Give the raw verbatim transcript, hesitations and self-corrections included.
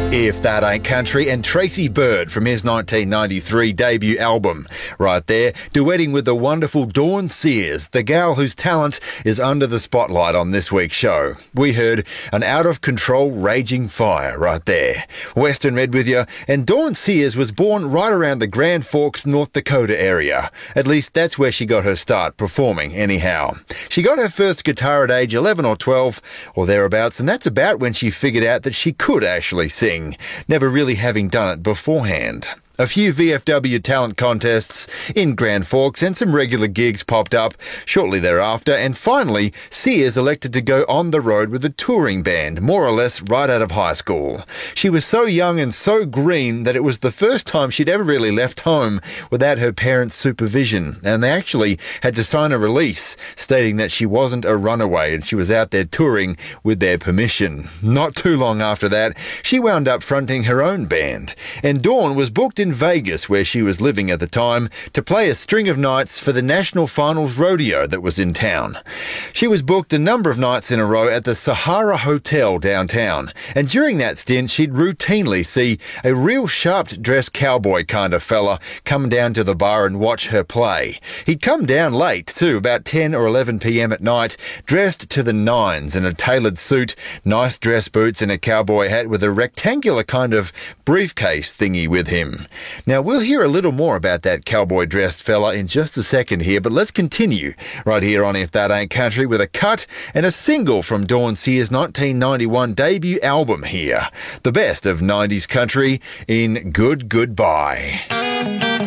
If That Ain't Country, and Tracy Bird from his nineteen ninety-three debut album. Right there, duetting with the wonderful Dawn Sears, the gal whose talent is under the spotlight on this week's show. We heard an out-of-control raging fire right there. Western Red with you, and Dawn Sears was born right around the Grand Forks, North Dakota area. At least that's where she got her start performing anyhow. She got her first guitar at age eleven or twelve or thereabouts, and that's about when she figured out that she could actually sing, never really having done it beforehand. A few V F W talent contests in Grand Forks and some regular gigs popped up shortly thereafter, and finally Sears elected to go on the road with a touring band, more or less right out of high school. She was so young and so green that it was the first time she'd ever really left home without her parents' supervision, and they actually had to sign a release stating that she wasn't a runaway and she was out there touring with their permission. Not too long after that, she wound up fronting her own band, and Dawn was booked in Vegas, where she was living at the time, to play a string of nights for the National Finals Rodeo that was in town. She was booked a number of nights in a row at the Sahara Hotel downtown, and during that stint she'd routinely see a real sharp-dressed cowboy kind of fella come down to the bar and watch her play. He'd come down late too, about ten or eleven p.m. at night, dressed to the nines in a tailored suit, nice dress boots and a cowboy hat with a rectangular kind of briefcase thingy with him. Now, we'll hear a little more about that cowboy-dressed fella in just a second here, but let's continue right here on If That Ain't Country with a cut and a single from Dawn Sears' nineteen ninety-one debut album here. The best of nineties country in Good Goodbye.